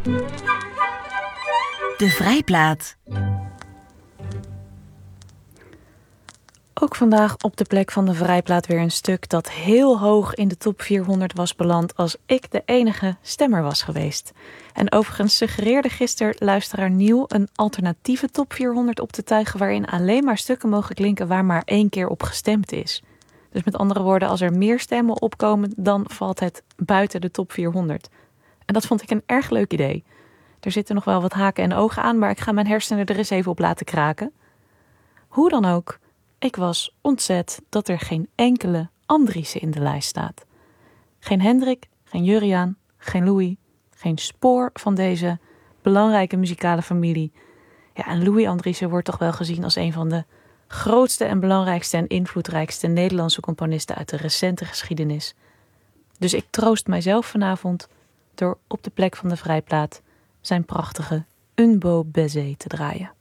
De Vrijplaat. Ook vandaag op de plek van de Vrijplaat weer een stuk dat heel hoog in de top 400 was beland als ik de enige stemmer was geweest. En overigens suggereerde gisteren luisteraar Nieuw een alternatieve top 400 op te tuigen waarin alleen maar stukken mogen klinken waar maar 1 keer op gestemd is. Dus met andere woorden, als er meer stemmen opkomen, dan valt het buiten de top 400. En dat vond ik een erg leuk idee. Er zitten nog wel wat haken en ogen aan, maar ik ga mijn hersenen er eens even op laten kraken. Hoe dan ook, ik was ontzet dat er geen enkele Andriessen in de lijst staat. Geen Hendrik, geen Juriaan, geen Louis, geen spoor van deze belangrijke muzikale familie. Ja, en Louis Andriessen wordt toch wel gezien als een van de grootste en belangrijkste en invloedrijkste Nederlandse componisten uit de recente geschiedenis. Dus ik troost mijzelf vanavond door op de plek van de Vrijplaat zijn prachtige Un beau baiser te draaien.